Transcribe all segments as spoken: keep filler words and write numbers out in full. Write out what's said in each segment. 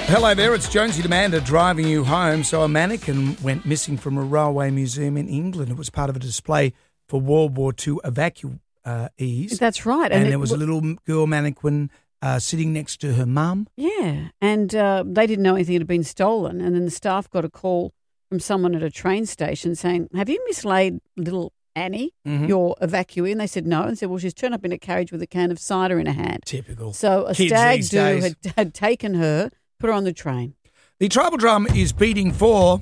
Hello there, it's Jonesy Demander driving you home. So a mannequin went missing from a railway museum in England. It was part of a display for World War Two evacuees. That's right. And, And there it was a w- little girl mannequin uh, sitting next to her mum. Yeah, and uh, they didn't know anything had been stolen. And then the staff got a call from someone at a train station saying, have you mislaid little Annie, Mhm. your evacuee? And they said no. And said, well, she's turned up in a carriage with a can of cider in her hand. Typical. So a Kids stag these do days. had, had taken her, put her on the train. The tribal drum is beating for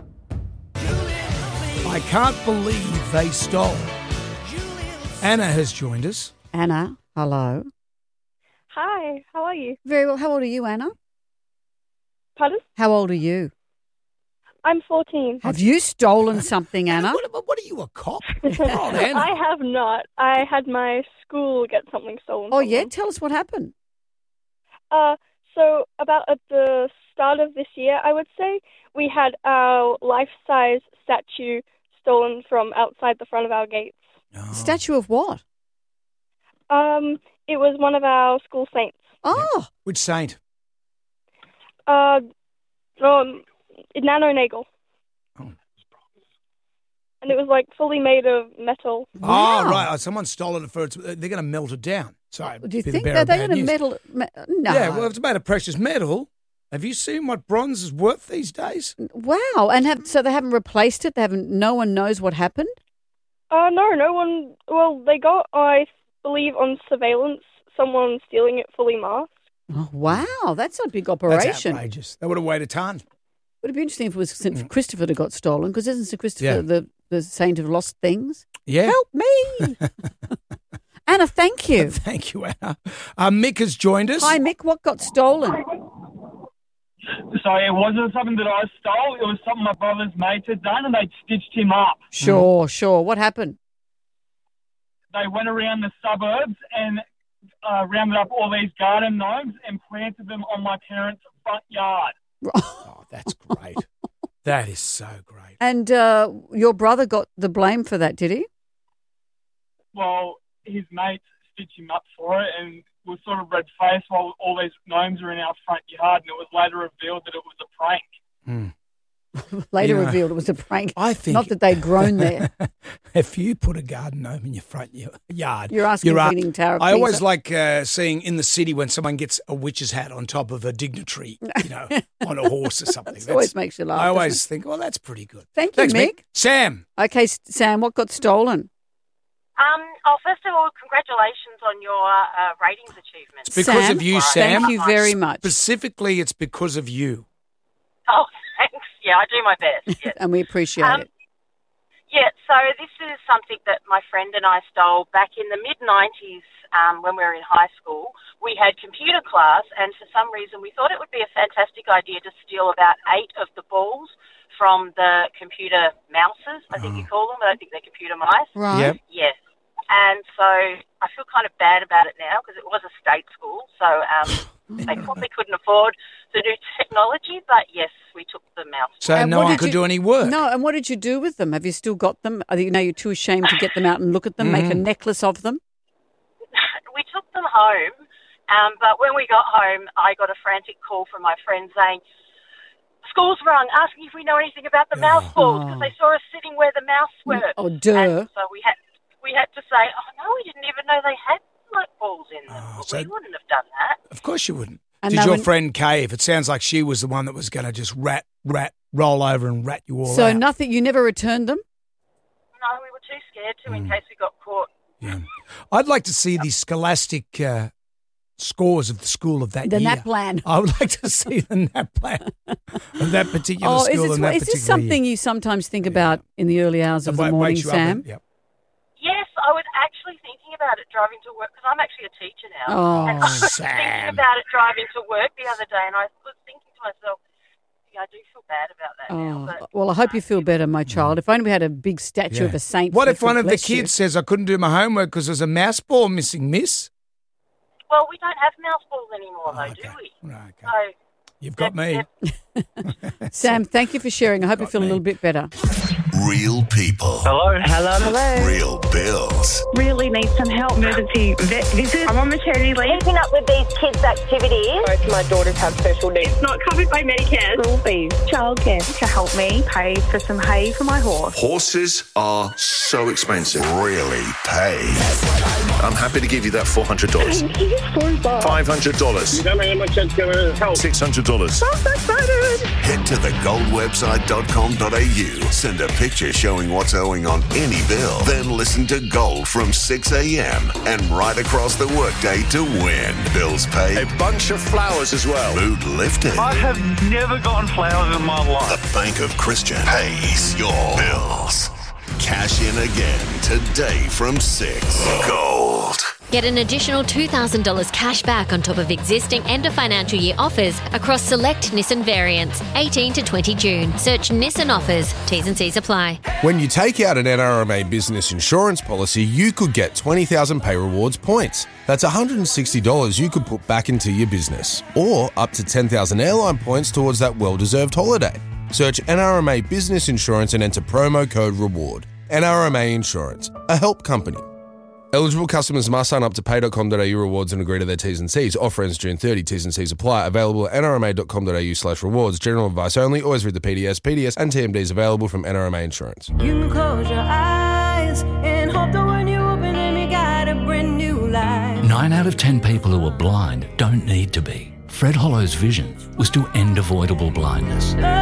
I Can't Believe They Stole. Anna has joined us. Anna, hello. Hi, how are you? Very well. How old are you, Anna? Pardon? How old are you? I'm fourteen. Have you stolen something, Anna? What, what are you, a cop? Oh, Anna. I have not. I had my school get something stolen. Oh, from yeah? them. Tell us what happened. Uh, so about at the start of this year, I would say, we had our life-size statue stolen from outside the front of our gates. Oh. Statue of what? Um, it was one of our school saints. Oh, Which saint? Uh, um, Nano Nagel. Oh. And it was like fully made of metal. Wow. Oh, right. Oh, someone stole it for its, they're going to melt it down. Sorry. do you be the think bearer that of they're bad going to news. metal? Me- no. Yeah, well, if it's made of precious metal, have you seen what bronze is worth these days? Wow. And have, so they haven't replaced it? They haven't. No one knows what happened? Uh, no, no one. Well, they got, I believe, on surveillance, someone stealing it fully masked. Oh, wow. That's a big That's operation. outrageous. They would have weighed a ton. Would it be interesting if it was Saint Christopher that got stolen? Because isn't Saint Christopher Yeah. the, the saint of lost things? Yeah. Help me. Anna, thank you. Thank you, Anna. Uh, Mick has joined us. Hi, Mick. What got stolen? So it wasn't something that I stole. It was something my brother's mates had done, and they stitched him up. Sure, sure. What happened? They went around the suburbs and uh, rounded up all these garden gnomes and planted them on my parents' front yard. Oh, that's great. That is so great. And uh, your brother got the blame for that, did he? Well, his mates stitched him up for it, and was sort of red-faced while all these gnomes were in our front yard, and it was later revealed that it was a prank. Hmm. Later Yeah. revealed it was a prank. I think Not that they'd grown there. if you put a garden gnome in your front y- yard, You're asking you're for up. Leaning Tower of I always Pisa. like uh, seeing in the city when someone gets a witch's hat on top of a dignitary, you know, on a horse or something. It always makes you laugh. I doesn't always think, well, that's pretty good. Thank you, Thanks, Mick. Sam. it? Okay, S- Sam, what got stolen? Um, oh, first of all, congratulations on your uh, ratings achievements. It's because Sam, of you, Sam. Thank you very much. Specifically, it's because of you. Oh, thanks. Yeah, I do my best. Yes. And we appreciate Um, it. Yeah, so this is something that my friend and I stole back in the mid nineties um, when we were in high school. We had computer class, and for some reason we thought it would be a fantastic idea to steal about eight of the balls from the computer mouses, I think you call them. I don't think they're computer mice. Right. Yep. Yes. And so I feel kind of bad about it now because it was a state school, so um, they probably couldn't afford the new technology, but yes, we took them out. So And no what one did could you- do any work. No, and what did you do with them? Have you still got them? Are you, now you're too ashamed to get them out and look at them, make a necklace of them? We took them home, um, but when we got home, I got a frantic call from my friend saying, school's rung, asking if we know anything about the mouse balls because they saw us sitting where the mouse were. Oh, duh. And so we had we had to say, oh, no, we didn't even know they had like balls in them. Oh, Well, so- we wouldn't have done that. Of course you wouldn't. And Did they your went- friend Cave? It sounds like she was the one that was going to just rat, rat, roll over and rat you all So out. nothing, you never returned them? No, we were too scared to Mm. in case we got caught. Yeah. I'd like to see the scholastic uh, scores of the school of that The year. NAPLAN. I would like to see the NAPLAN of that particular Oh, is school this, and that is this particular something year. you sometimes think about in the early hours of That the wa- morning, wakes you up Sam? and- yep. Yes, I was actually thinking about it driving to work because I'm actually a teacher now. Oh, and I was Sam. thinking about it driving to work the other day, and I was thinking to myself, yeah, I do feel bad about that now. Oh, But, well, I hope you feel better, my child. If only we had a big statue Yeah. of a saint. What that if one could of the bless you. kids says, I couldn't do my homework because there's a mouse ball missing, miss? well, we don't have mouse balls anymore, though, okay. do we? Right, okay. So, You've got me. they're- Sam, thank you for sharing. I hope you Got feel a me. little bit better. Real people. Hello. Hello. Hello. Real bills. Really need some help. Emergency vet visit. I'm on maternity leave. Keeping up with these kids' activities. Both my daughters have special needs. It's not covered by Medicare. School fees, childcare to help me pay for some hay for my horse. Horses are so expensive. Really pay. I'm happy to give you that four hundred dollars. Thank you so much. five hundred dollars. You don't know how much that's going to help. six hundred dollars. I'm so excited. Head to the gold website dot com dot a u. Send a picture showing what's owing on any bill. Then listen to Gold from six a.m. and right across the workday to win. Bills paid. A bunch of flowers as well. Mood lifted. I have never gotten flowers in my life. The Bank of Christian pays your bills. Cash in again today from six. Gold. Get an additional two thousand dollars cash back on top of existing end of financial year offers across select Nissan variants, eighteen to twenty June. Search Nissan offers. T's and C's apply. When you take out an N R M A business insurance policy, you could get twenty thousand Pay Rewards points. That's one hundred sixty dollars you could put back into your business. Or up to ten thousand airline points towards that well-deserved holiday. Search N R M A Business Insurance and enter promo code REWARD. N R M A Insurance, a help company. Eligible customers must sign up to pay dot com dot a u rewards and agree to their T's and C's. Offer ends June thirtieth. T's and C's apply. Available at n r m a dot com dot a u slash rewards. General advice only. Always read the P D S. P D S and T M Ds available from N R M A Insurance. You can close your eyes and hope that when you open them you got a brand new life. Nine out of ten people who are blind don't need to be. Fred Hollow's vision was to end avoidable blindness.